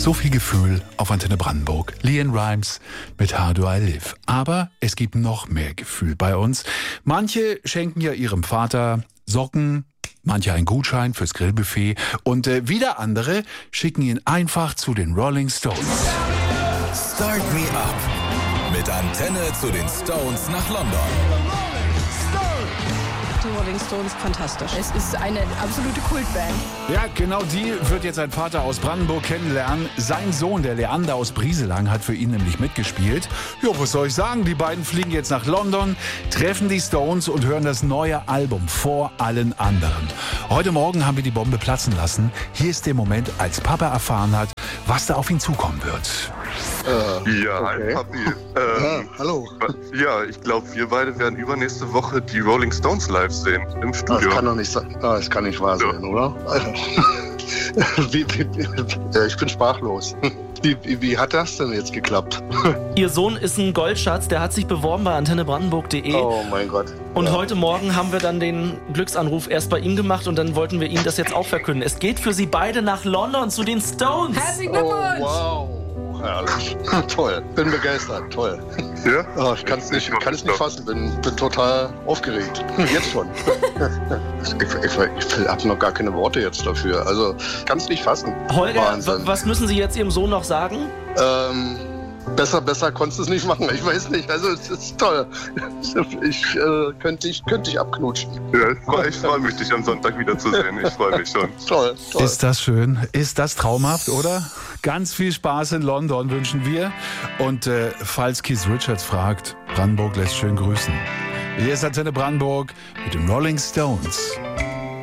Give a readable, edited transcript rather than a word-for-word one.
So viel Gefühl auf Antenne Brandenburg. LeAnn Rimes mit How Do I Live. Aber es gibt noch mehr Gefühl bei uns. Manche schenken ja ihrem Vater Socken, manche einen Gutschein fürs Grillbuffet und wieder andere schicken ihn einfach zu den Rolling Stones. Start Me Up mit Antenne zu den Stones nach London. Die Rolling Stones, fantastisch. Es ist eine absolute Kultband. Ja, genau die wird jetzt sein Vater aus Brandenburg kennenlernen. Sein Sohn, der Leander aus Brieselang, hat für ihn nämlich mitgespielt. Ja, was soll ich sagen? Die beiden fliegen jetzt nach London, treffen die Stones und hören das neue Album vor allen anderen. Heute Morgen haben wir die Bombe platzen lassen. Hier ist der Moment, als Papa erfahren hat, was da auf ihn zukommen wird. Ja, okay. Hi Papi. Hallo. Ja, ich glaube, wir beide werden übernächste Woche die Rolling Stones live sehen im Studio. Das kann doch nicht sein. Das kann nicht wahr sein, oder? Ich bin sprachlos. Wie hat das denn jetzt geklappt? Ihr Sohn ist ein Goldschatz, der hat sich beworben bei antennebrandenburg.de. Oh mein Gott. Und heute Morgen haben wir dann den Glücksanruf erst bei ihm gemacht und dann wollten wir ihm das jetzt auch verkünden. Es geht für sie beide nach London zu den Stones. Herzlichen Glückwunsch! Oh, wow. Herrlich. Toll. Bin begeistert. Toll. Ja? Oh, ich kann es nicht fassen. Bin total aufgeregt. Jetzt schon. Ich habe noch gar keine Worte jetzt dafür. Also, ich kann es nicht fassen. Holger, Wahnsinn. was müssen Sie jetzt Ihrem Sohn noch sagen? Besser konntest du es nicht machen. Ich weiß nicht. Also, es ist toll. Könnte ich abknutschen. Ja, ich freue mich, dich am Sonntag wiederzusehen. Ich freue mich schon. Toll. Ist das schön? Ist das traumhaft, oder? Ganz viel Spaß in London wünschen wir. Und falls Keith Richards fragt, Brandenburg lässt schön grüßen. Hier ist Antenne Brandenburg mit den Rolling Stones.